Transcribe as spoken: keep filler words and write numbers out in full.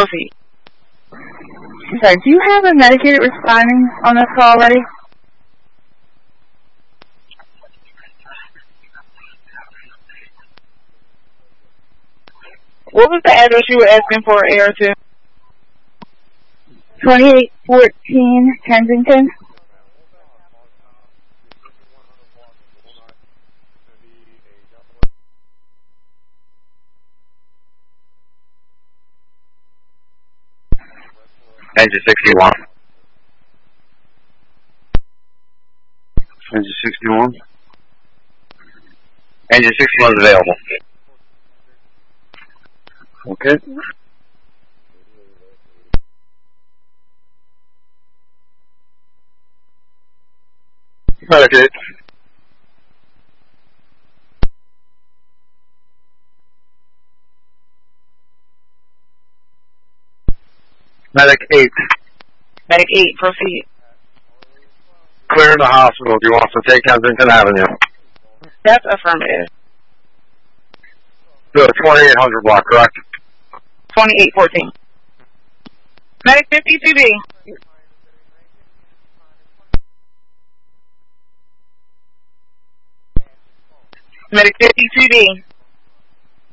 proceed. Okay, do you have a medicated responding on this call already? What was the address you were asking for, A R two? twenty-eight fourteen Kensington. Engine sixty-one. Engine sixty-one. Engine sixty-one is available. Okay. Medic eight. Medic eight. Medic eight, proceed. Clear the hospital. Do you want to take Kensington Avenue? That's affirmative. The twenty-eight hundred block, correct? twenty-eight fourteen. Medic fifty-two B. Medic fifty-two B.